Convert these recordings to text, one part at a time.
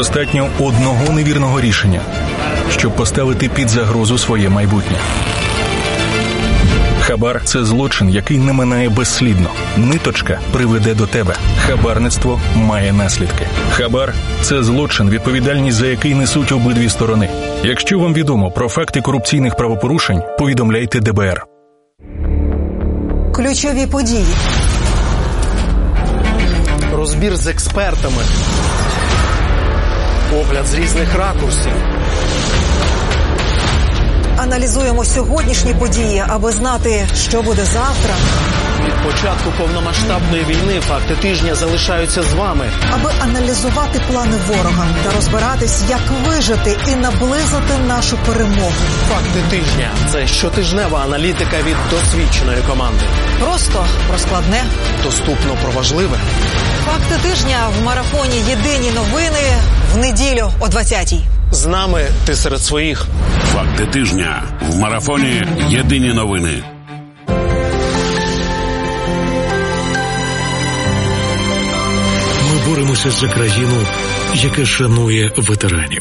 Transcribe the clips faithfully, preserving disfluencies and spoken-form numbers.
Достатньо одного невірного рішення, щоб поставити під загрозу своє майбутнє. Хабар – це злочин, який не минає безслідно. Ниточка приведе до тебе. Хабарництво має наслідки. Хабар – це злочин, відповідальність за який несуть обидві сторони. Якщо вам відомо про факти корупційних правопорушень, повідомляйте де бе ер. Ключові події. Розбір з експертами. Погляд з різних ракурсів. Аналізуємо сьогоднішні події, аби знати, що буде завтра. Від початку повномасштабної війни факти тижня залишаються з вами. Аби аналізувати плани ворога та розбиратись, як вижити і наблизити нашу перемогу. Факти тижня – це щотижнева аналітика від досвідченої команди. Просто про складне. Доступно про важливе. Факти тижня в марафоні «Єдині новини» в неділю о двадцятій. З нами ти серед своїх. Факти тижня в марафоні «Єдині новини». Ми боремося за країну, яка шанує ветеранів.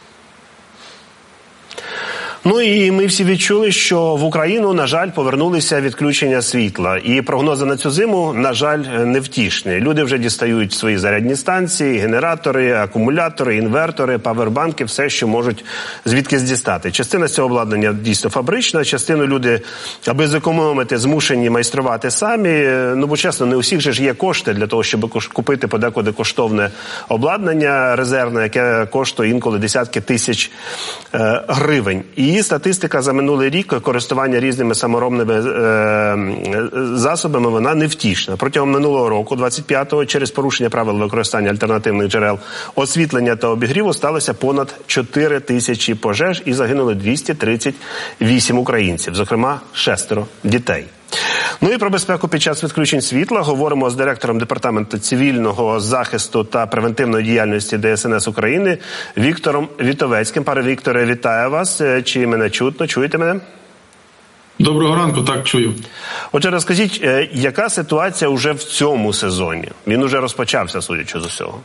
Ну і ми всі відчули, що в Україну, на жаль, повернулися відключення світла. І прогнози на цю зиму, на жаль, невтішні. Люди вже дістають свої зарядні станції, генератори, акумулятори, інвертори, павербанки, все, що можуть звідкись дістати. Частина цього обладнання дійсно фабрична, частину люди, аби зекономити, змушені майструвати самі. Ну, бо чесно, не у всіх же ж є кошти для того, щоб купити подекуди коштовне обладнання резервне, яке коштує інколи десятки тисяч е, гривень. І статистика за минулий рік користування різними саморобними е, засобами, вона невтішна. Протягом минулого року, двадцять п'ятого, через порушення правил використання альтернативних джерел освітлення та обігріву сталося понад чотири тисячі пожеж і загинули двісті тридцять вісім українців, зокрема шестеро дітей. Ну і про безпеку під час відключень світла говоримо з директором Департаменту цивільного захисту та превентивної діяльності Де Ес Ен Ес України Віктором Вітовецьким. Пане Вікторе, вітаю вас. Чи мене чутно? Чуєте мене? Доброго ранку, так, чую. Отже, розкажіть, яка ситуація вже в цьому сезоні? Він уже розпочався, судячи з усього.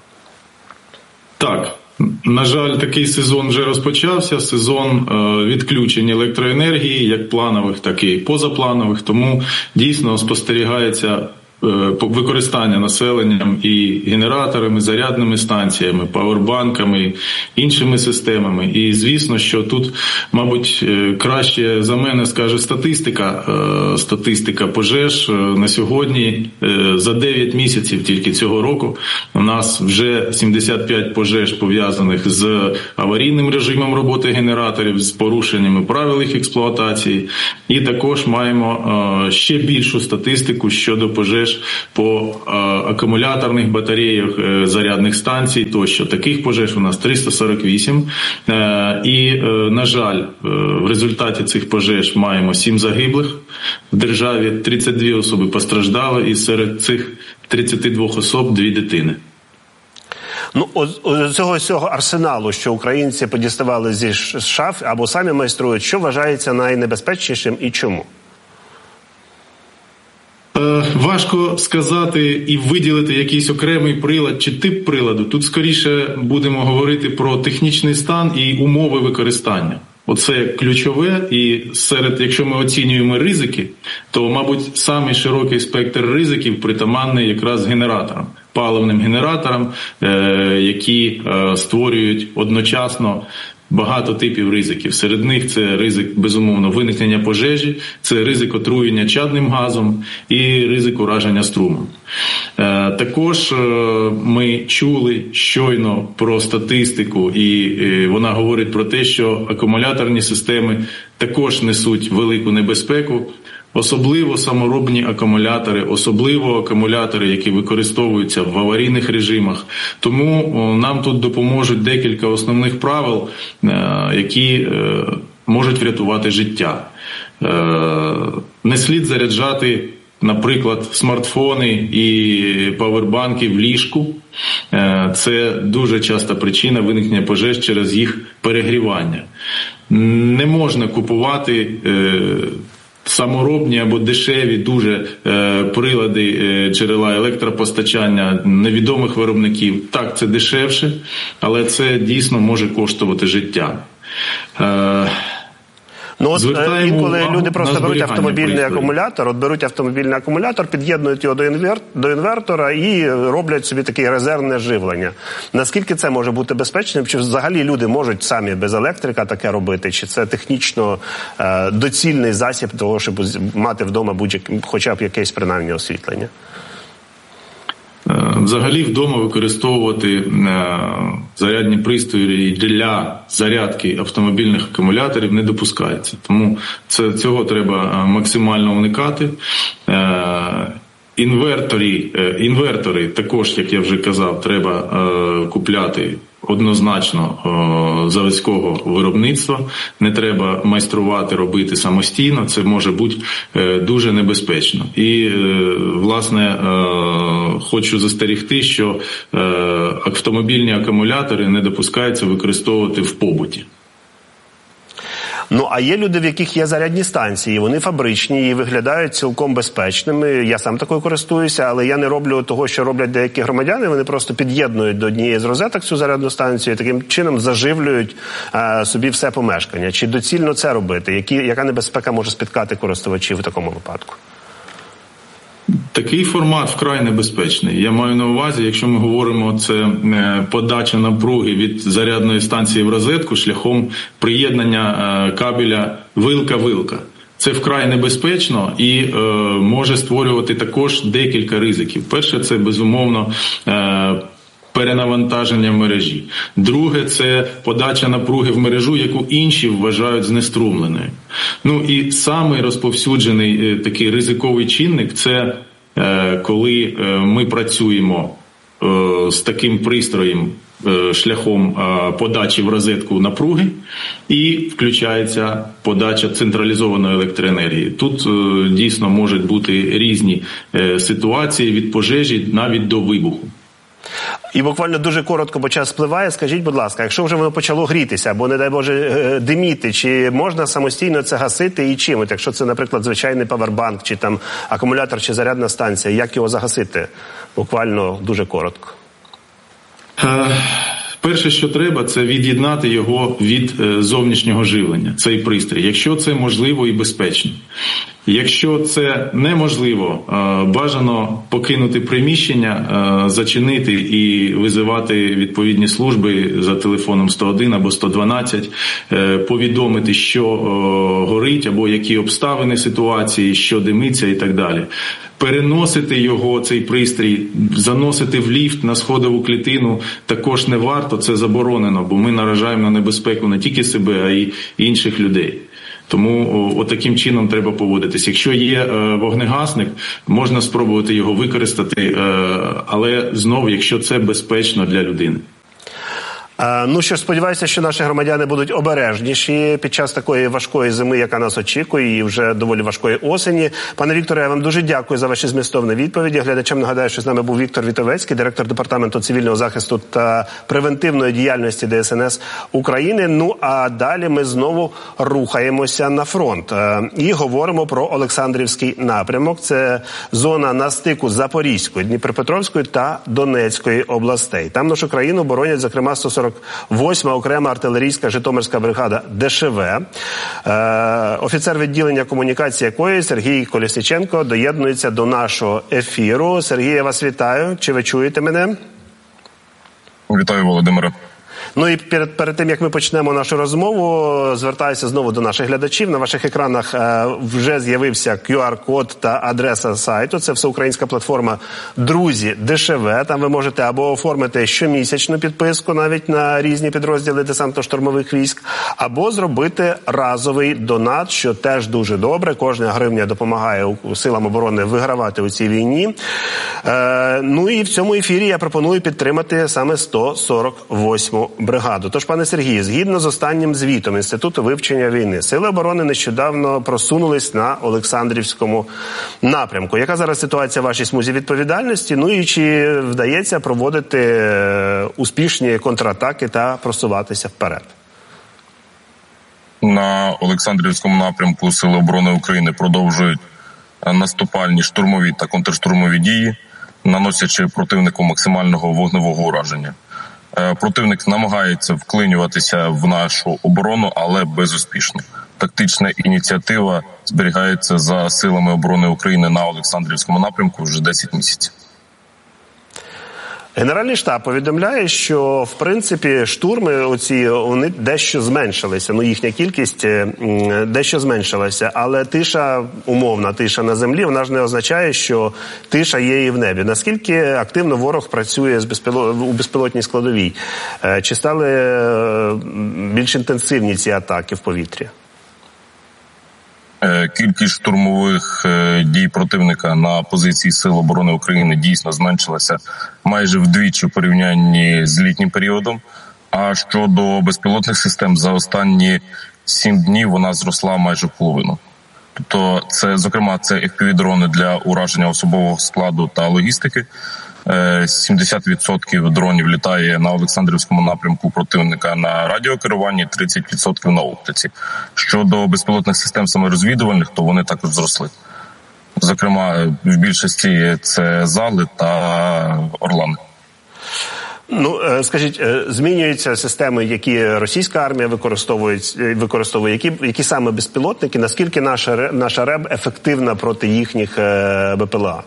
Так. На жаль, такий сезон вже розпочався, сезон е, відключень електроенергії, як планових, так і позапланових, тому дійсно спостерігається е, використання населенням і генераторами, зарядними станціями, павербанками, іншими системами. І звісно, що тут, мабуть, краще за мене скаже статистика, е, статистика пожеж. На сьогодні е, за дев'ять місяців тільки цього року у нас вже сімдесят п'ять пожеж пов'язаних з аварійним режимом роботи генераторів, з порушеннями правил їх експлуатації. І також маємо е, ще більшу статистику щодо пожеж по е, акумуляторних батареях, е, зарядних станцій тощо. Таких пожеж у нас триста сорок вісім. Е, і, е, на жаль, е, в результаті цих пожеж маємо сім загиблих. В державі тридцять дві особи постраждали, і серед цих тридцяти двох особ дві дитини. Ну, з цього, цього арсеналу, що українці подіставали зі шаф або самі майструють, що вважається найнебезпечнішим і чому? Е, важко сказати і виділити якийсь окремий прилад чи тип приладу. Тут скоріше будемо говорити про технічний стан і умови використання. Оце ключове, і серед, якщо ми оцінюємо ризики, то, мабуть, самий широкий спектр ризиків притаманний якраз генераторам, паливним генераторам, е, які е, створюють одночасно багато типів ризиків. Серед них це ризик, безумовно, виникнення пожежі, це ризик отруєння чадним газом і ризик ураження струмом. Е, також е, ми чули щойно про статистику, і е, вона говорить про те, що акумуляторні системи також несуть велику небезпеку. Особливо саморобні акумулятори, особливо акумулятори, які використовуються в аварійних режимах. Тому нам тут допоможуть декілька основних правил, які можуть врятувати життя. Не слід заряджати, наприклад, смартфони і павербанки в ліжку. Це дуже часта причина виникнення пожеж через їх перегрівання. Не можна купувати саморобні або дешеві дуже е, прилади е, джерела електропостачання невідомих виробників. Так, це дешевше, але це дійсно може коштувати життя. Е, Ну, от інколи люди просто беруть автомобільний пристрої. акумулятор, от беруть автомобільний акумулятор, під'єднують його до, інвер... до інвертора і роблять собі таке резервне живлення. Наскільки це може бути безпечним? Чи взагалі люди можуть самі без електрика таке робити? Чи це технічно е, доцільний засіб того, щоб мати вдома будь-як, хоча б якесь принаймні освітлення? Взагалі вдома використовувати зарядні пристрої для зарядки автомобільних акумуляторів не допускається. Тому це, цього треба максимально уникати. Інвертори, інвертори також, як я вже казав, треба купляти однозначно заводського виробництва. Не треба майструвати, робити самостійно. Це може бути дуже небезпечно. І, власне, хочу застерігти, що автомобільні акумулятори не допускається використовувати в побуті. Ну, а є люди, в яких є зарядні станції, вони фабричні і виглядають цілком безпечними. Я сам такою користуюся, але я не роблю того, що роблять деякі громадяни. Вони просто під'єднують до однієї з розеток цю зарядну станцію і таким чином заживлюють а, собі все помешкання. Чи доцільно це робити? Які, яка небезпека може спіткати користувачів в такому випадку? Такий формат вкрай небезпечний. Я маю на увазі, якщо ми говоримо, це подача напруги від зарядної станції в розетку шляхом приєднання кабеля вилка-вилка. Це вкрай небезпечно і е, може створювати також декілька ризиків. Перше, це, безумовно, е, перенавантаження мережі. Друге – це подача напруги в мережу, яку інші вважають знеструмленою. Ну і самий розповсюджений такий ризиковий чинник – це е, коли е, ми працюємо е, з таким пристроєм е, шляхом е, подачі в розетку напруги і включається подача централізованої електроенергії. Тут е, дійсно можуть бути різні е, ситуації від пожежі навіть до вибуху. І буквально дуже коротко, бо час спливає, скажіть, будь ласка, якщо вже воно почало грітися, або, не дай Боже, диміти, чи можна самостійно це гасити і чим? От якщо це, наприклад, звичайний павербанк, чи там акумулятор, чи зарядна станція, як його загасити? Буквально дуже коротко. Е, перше, що треба, це від'єднати його від е, зовнішнього живлення, цей пристрій, якщо це можливо і безпечно. Якщо це неможливо, бажано покинути приміщення, зачинити і визивати відповідні служби за телефоном сто один або сто дванадцять, повідомити, що горить або які обставини ситуації, що димиться і так далі. Переносити його, цей пристрій, заносити в ліфт на сходову клітину також не варто, це заборонено, бо ми наражаємо на небезпеку не тільки себе, а й інших людей. Тому отаким чином треба поводитись. Якщо є е, вогнегасник, можна спробувати його використати, е, але знову, якщо це безпечно для людини. Ну що ж, сподіваюся, що наші громадяни будуть обережніші під час такої важкої зими, яка нас очікує, і вже доволі важкої осені. Пане Вікторе, я вам дуже дякую за ваші змістовні відповіді. Глядачам нагадаю, що з нами був Віктор Вітовецький, директор Департаменту цивільного захисту та превентивної діяльності Де Ес Ен Ес України. Ну а далі ми знову рухаємося на фронт і говоримо про Олександрівський напрямок. Це зона на стику Запорізької, Дніпропетровської та Донецької областей. Там нашу країну боронять, зокрема, сто сорок восьма окрема артилерійська Житомирська бригада Де Ше Ve. Е, офіцер відділення комунікації якої Сергій Колесніченко доєднується до нашого ефіру. Сергій, я вас вітаю. Чи ви чуєте мене? Вітаю, Володимире. Ну і перед, перед тим, як ми почнемо нашу розмову, звертаюся знову до наших глядачів. На ваших екранах е, вже з'явився кю ар-код та адреса сайту. Це всеукраїнська платформа «Друзі Де Ше Ve». Там ви можете або оформити щомісячну підписку навіть на різні підрозділи десантно-штурмових військ, або зробити разовий донат, що теж дуже добре. Кожна гривня допомагає силам оборони вигравати у цій війні. Е, ну і в цьому ефірі я пропоную підтримати саме сто сорок восьму бригаду. Тож, пане Сергію, згідно з останнім звітом Інституту вивчення війни, Сили оборони нещодавно просунулись на Олександрівському напрямку. Яка зараз ситуація в вашій смузі відповідальності? Ну і чи вдається проводити успішні контратаки та просуватися вперед? На Олександрівському напрямку Сили оборони України продовжують наступальні штурмові та контрштурмові дії, наносячи противнику максимального вогневого ураження. Противник намагається вклинюватися в нашу оборону, але безуспішно. Тактична ініціатива зберігається за Силами оборони України на Олександрівському напрямку вже десять місяців. Генеральний штаб повідомляє, що, в принципі, штурми оці, вони дещо зменшилися. Ну, їхня кількість дещо зменшилася. Але тиша, умовна тиша на землі, вона ж не означає, що тиша є і в небі. Наскільки активно ворог працює з безпілот... у безпілотній складовій? Чи стали більш інтенсивні ці атаки в повітрі? Кількість штурмових дій противника на позиції Сил оборони України дійсно зменшилася майже вдвічі в порівнянні з літнім періодом. А щодо безпілотних систем, за останні сім днів вона зросла майже в половину. Тобто, це, зокрема, це еф пі ві-дрони для ураження особового складу та логістики. сімдесят відсотків дронів літає на Олександрівському напрямку противника на радіокеруванні, тридцять відсотків на оптиці. Щодо безпілотних систем саморозвідувальних, то вони також зросли. Зокрема, в більшості це ЗАЛи та Орлани. Ну, скажіть, змінюються системи, які російська армія використовує, використовує які, які саме безпілотники, наскільки наша, наша РЕБ ефективна проти їхніх бе пе ел а?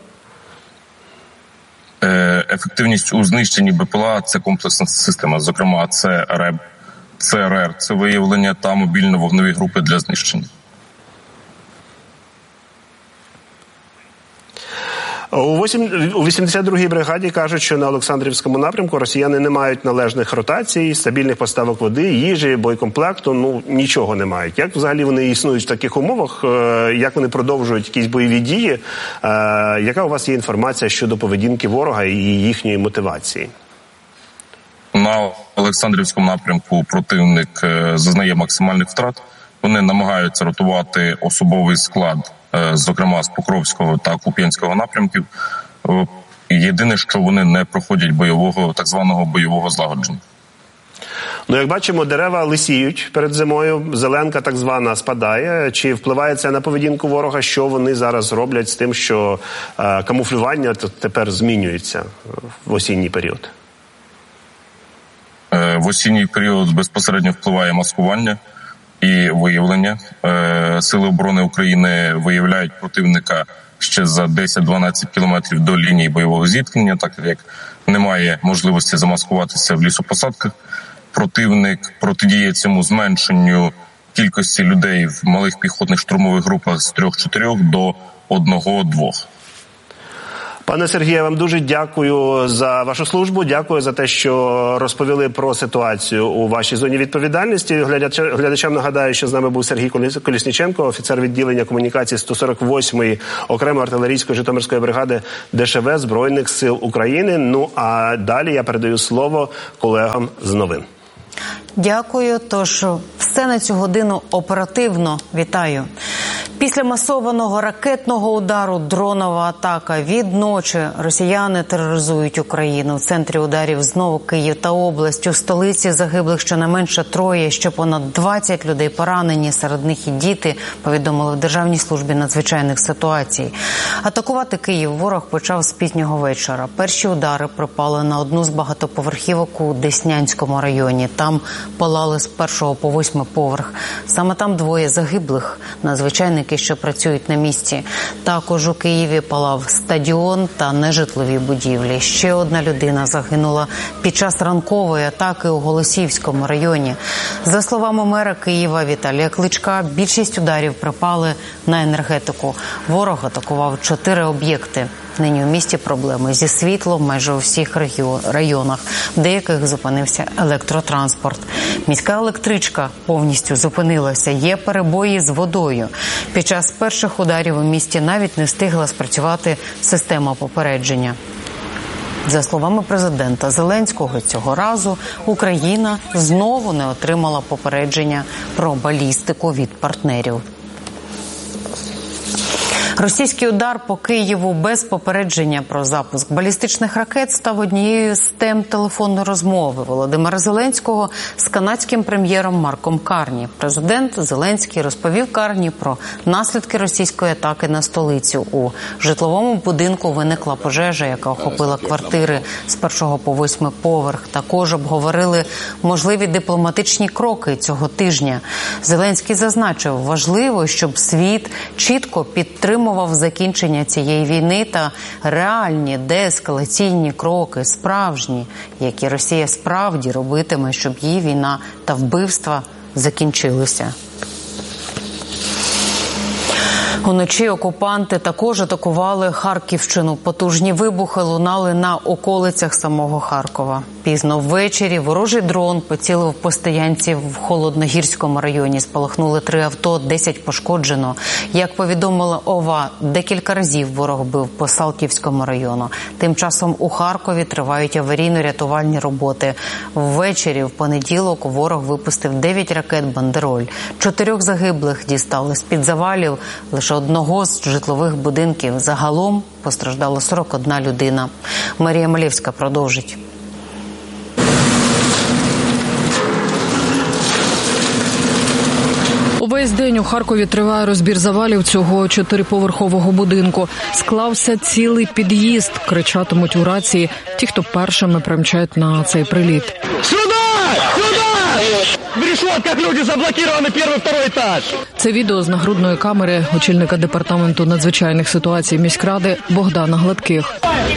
Ефективність у знищенні бе пе ел а – це комплексна система. Зокрема, це РЕБ, це ер ер, це виявлення та мобільно-вогневі групи для знищення. У вісімдесят другій бригаді кажуть, що на Олександрівському напрямку росіяни не мають належних ротацій, стабільних поставок води, їжі, боєкомплекту, ну нічого не мають. Як взагалі вони існують в таких умовах? Як вони продовжують якісь бойові дії? Яка у вас є інформація щодо поведінки ворога і їхньої мотивації? На Олександрівському напрямку противник зазнає максимальних втрат. Вони намагаються ротувати особовий склад, зокрема з Покровського та Куп'янського напрямків. Єдине, що вони не проходять бойового, так званого бойового злагодження. Ну, як бачимо, дерева лисіють перед зимою, зеленка так звана спадає. Чи впливає це на поведінку ворога? Що вони зараз роблять з тим, що е, камуфлювання тепер змінюється в осінній період? Е, в осінній період безпосередньо впливає маскування і виявлення. Сили оборони України виявляють противника ще за десять-дванадцять кілометрів до лінії бойового зіткнення, так як немає можливості замаскуватися в лісопосадках. Противник протидіє цьому зменшенню кількості людей в малих піхотних штурмових групах з трьох-чотирьох до одного-двох. Пане Сергію, я вам дуже дякую за вашу службу, дякую за те, що розповіли про ситуацію у вашій зоні відповідальності. Глядачам нагадаю, що з нами був Сергій Колісніченко, офіцер відділення комунікації сто сорок восьмої окремої артилерійської Житомирської бригади де ше ве Збройних сил України. Ну а далі я передаю слово колегам з новин. Дякую. Тож все на цю годину оперативно. Вітаю. Після масованого ракетного удару дронова атака відночі росіяни тероризують Україну. В центрі ударів знову Київ та область. У столиці загиблих щонайменше троє, ще понад двадцять людей поранені, серед них і діти, повідомили в Державній службі надзвичайних ситуацій. Атакувати Київ ворог почав з пізнього вечора. Перші удари припали на одну з багатоповерхівок у Деснянському районі. Там палали з першого по восьмий поверх. Саме там двоє загиблих, надзвичайники, що працюють на місці. Також у Києві палав стадіон та нежитлові будівлі. Ще одна людина загинула під час ранкової атаки у Голосіївському районі. За словами мера Києва Віталія Кличка, більшість ударів припали на енергетику. Ворог атакував чотири об'єкти. Нині у місті проблеми зі світлом майже у всіх районах. В деяких зупинився електротранспорт. Міська електричка повністю зупинилася. Є перебої з водою. Під час перших ударів у місті навіть не встигла спрацювати система попередження. За словами президента Зеленського, цього разу Україна знову не отримала попередження про балістику від партнерів. Російський удар по Києву без попередження про запуск балістичних ракет став однією з тем телефонної розмови Володимира Зеленського з канадським прем'єром Марком Карні. Президент Зеленський розповів Карні про наслідки російської атаки на столицю. У житловому будинку виникла пожежа, яка охопила квартири з першого по восьмий поверх. Також обговорили можливі дипломатичні кроки цього тижня. Зеленський зазначив, важливо, щоб світ чітко підтримував закінчення цієї війни та реальні деескалаційні кроки, справжні, які Росія справді робитиме, щоб її війна та вбивства закінчилися. Уночі окупанти також атакували Харківщину. Потужні вибухи лунали на околицях самого Харкова. Пізно ввечері ворожий дрон поцілив по стоянці в Холодногірському районі. Спалахнули три авто, десять пошкоджено. Як повідомила ОВА, декілька разів ворог бив по Салтівському району. Тим часом у Харкові тривають аварійно-рятувальні роботи. Ввечері в понеділок ворог випустив дев'ять ракет «Бандероль». Чотирьох загиблих дістали з-під завалів лише одного з житлових будинків. Загалом постраждала сорок одна людина. Марія Малєвська продовжить. Увесь день у Харкові триває розбір завалів цього чотириповерхового будинку. Склався цілий під'їзд, кричатимуть у рації ті, хто першими примчать на цей приліт. Сюди! Сюди! В решетках люди заблокированы, перший, другий етаж. Це відео з нагрудної камери очільника департаменту надзвичайних ситуацій міськради Богдана Гладких.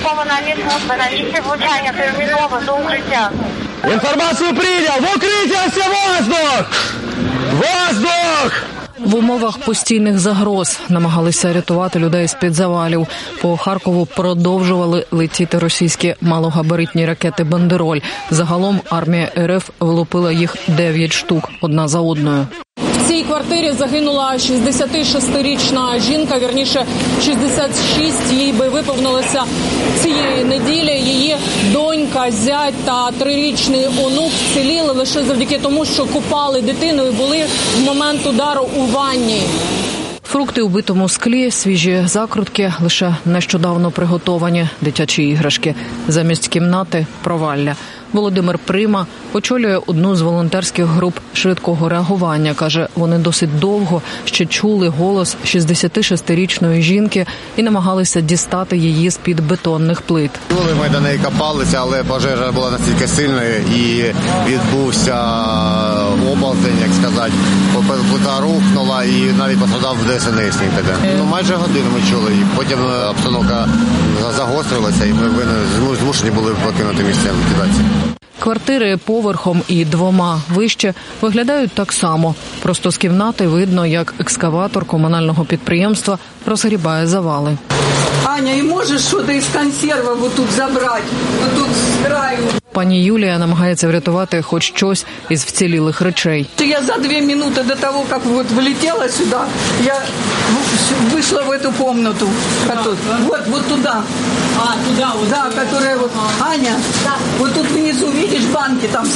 Інформацію прийняв! В укриття всі воздух! Воздух! В умовах постійних загроз намагалися рятувати людей з-під завалів. По Харкову продовжували летіти російські малогабаритні ракети «Бандероль». Загалом армія РФ влупила їх дев'ять штук, одна за одною. В цій квартирі загинула шістдесятишестирічна жінка, вірніше шістдесят шість, їй би виповнилося цієї неділі. Її донька, зять та трирічний онук вціліли лише завдяки тому, що купали дитину і були в момент удару у ванні. Фрукти у битому склі, свіжі закрутки, лише нещодавно приготовані дитячі іграшки. Замість кімнати – провалля. Володимир Прима очолює одну з волонтерських груп швидкого реагування. Каже, вони досить довго ще чули голос шістдесятишестирічної жінки і намагалися дістати її з-під бетонних плит. Ми до неї копалися, але пожежа була настільки сильною і відбувся ополтень, як сказати. Плита рухнула і навіть постраждав ДСНСник. Ну, майже годину ми чули її. Потім обстановка загострилася і ми змушені були покинути місце ліквідації. Квартири поверхом і двома вище виглядають так само. Просто з кімнати видно, як екскаватор комунального підприємства розгрібає завали. Аня, і можеш щось із консервів отут забрати? Отут з краю. Пані Юлія намагається врятувати хоч щось із вцілілих речей. Я за дві минути до того, як вот влетіла сюди, я вийшла в цю кімнату. Вот, вот туди. А, туди? Да, которая вот... Аня, вот тут внизу, видишь, банки там